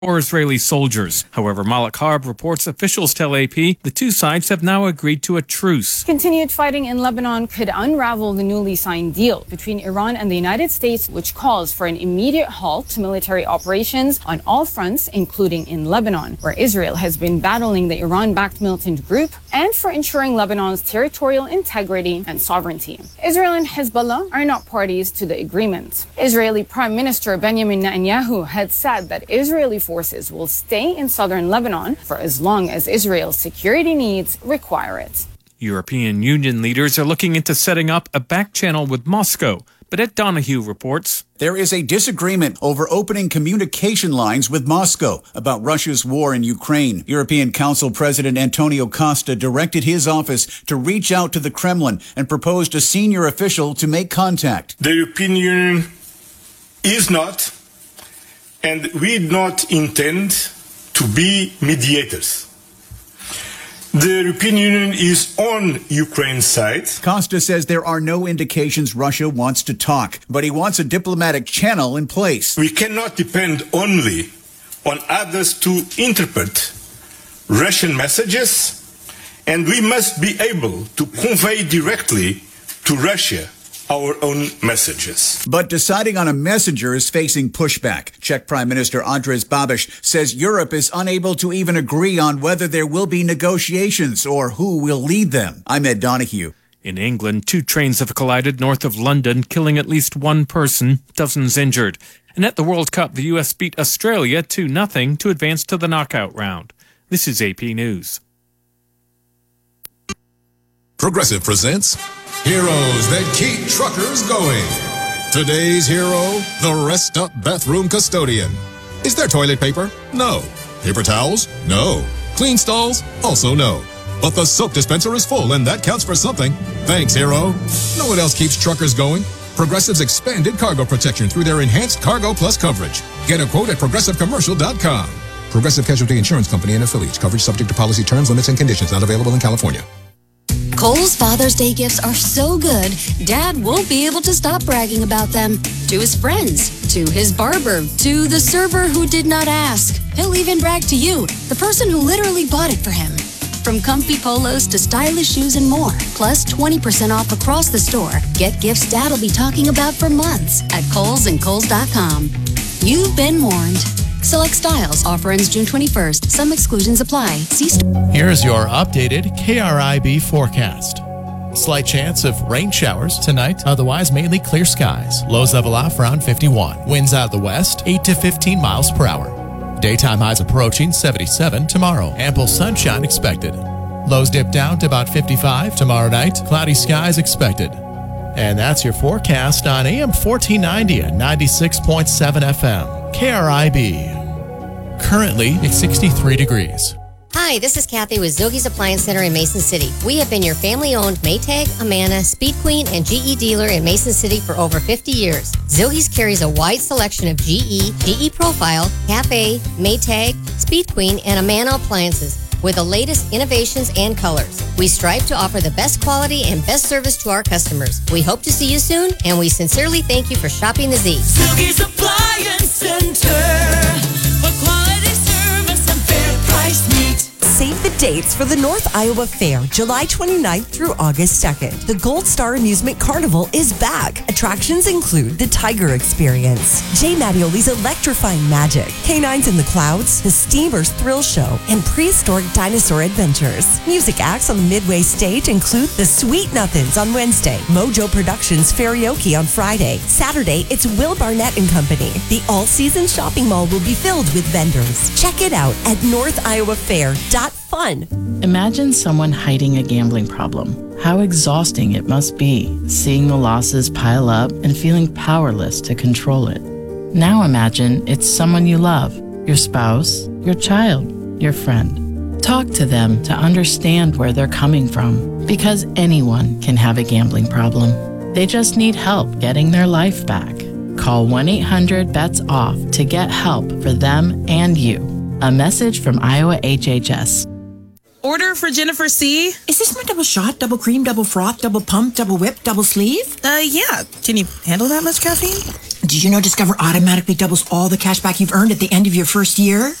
or Israeli soldiers. However, Malak Harb reports officials tell AP the two sides have now agreed to a truce. Continued fighting in Lebanon could unravel the newly signed deal between Iran and the United States, which calls for an immediate halt to military operations on all fronts, including in Lebanon, where Israel has been battling the Iran-backed militant group, and for ensuring Lebanon's territorial integrity and sovereignty. Israel and Hezbollah are not parties to the agreement. Israeli Prime Minister Benjamin Netanyahu had said that Israeli forces will stay in southern Lebanon for as long as Israel's security needs require it. European Union leaders are looking into setting up a back channel with Moscow. But Ed Donahue reports there is a disagreement over opening communication lines with Moscow about Russia's war in Ukraine. European Council President Antonio Costa directed his office to reach out to the Kremlin and proposed a senior official to make contact. The European Union is not, and we do not intend to be mediators. The European Union is on Ukraine's side. Costa says there are no indications Russia wants to talk, but he wants a diplomatic channel in place. We cannot depend only on others to interpret Russian messages, and we must be able to convey directly to Russia our own messages. But deciding on a messenger is facing pushback. Czech Prime Minister Andrej Babiš says Europe is unable to even agree on whether there will be negotiations or who will lead them. I'm Ed Donahue. In England, two trains have collided north of London, killing at least one person, dozens injured. And at the World Cup, the U.S. beat Australia 2-0 to advance to the knockout round. This is AP News. Progressive presents Heroes That Keep Truckers Going. Today's hero, the Rest Up Bathroom Custodian. Is there toilet paper? No. Paper towels? No. Clean stalls? Also no. But the soap dispenser is full, and that counts for something. Thanks, hero. Know what else keeps truckers going? Progressive's expanded cargo protection through their enhanced Cargo Plus coverage. Get a quote at progressivecommercial.com. Progressive Casualty Insurance Company and affiliates. Coverage subject to policy terms, limits, and conditions. Not available in California. Kohl's Father's Day gifts are so good, Dad won't be able to stop bragging about them. To his friends, to his barber, to the server who did not ask. He'll even brag to you, the person who literally bought it for him. From comfy polos to stylish shoes and more, plus 20% off across the store. Get gifts Dad'll be talking about for months at Kohl's and Kohl's.com. You've been warned. Select styles. Offer ends June 21st. Some exclusions apply. Here's your updated KRIB forecast. Slight chance of rain showers tonight, otherwise mainly clear skies. Lows level off around 51. Winds out of the west, 8 to 15 miles per hour. Daytime highs approaching 77 tomorrow. Ample sunshine expected. Lows dip down to about 55 tomorrow night. Cloudy skies expected. And that's your forecast on AM 1490 and 96.7 FM. KRIB. Currently, it's 63 degrees. Hi, this is Kathy with Zilke's Appliance Center in Mason City. We have been your family-owned Maytag, Amana, Speed Queen, and GE dealer in Mason City for over 50 years. Zilke's carries a wide selection of GE Profile, Cafe, Maytag, Speed Queen, and Amana appliances with the latest innovations and colors. We strive to offer the best quality and best service to our customers. We hope to see you soon, and we sincerely thank you for shopping the Z. Zilke's Appliance Center for quality service and fair price meet. Save the dates for the North Iowa Fair, July 29th through August 2nd. The Gold Star Amusement Carnival is back. Attractions include the Tiger Experience, Jay Mattioli's Electrifying Magic, Canines in the Clouds, the Steamers Thrill Show, and Prehistoric Dinosaur Adventures. Music acts on the Midway stage include the Sweet Nothings on Wednesday, Mojo Productions Karaoke on Friday. Saturday, it's Will Barnett and Company. The all-season shopping mall will be filled with vendors. Check it out at northiowafair.fun. Imagine someone hiding a gambling problem. How exhausting it must be, seeing the losses pile up and feeling powerless to control it. Now imagine it's someone you love, your spouse, your child, your friend. Talk to them to understand where they're coming from, because anyone can have a gambling problem. They just need help getting their life back. Call 1-800-BETS-OFF to get help for them and you. A message from Iowa HHS. Order for Jennifer C. Is this my double shot, double cream, double froth, double pump, double whip, double sleeve? Yeah. Can you handle that much caffeine? did you know Discover automatically doubles all the cash back you've earned at the end of your first year?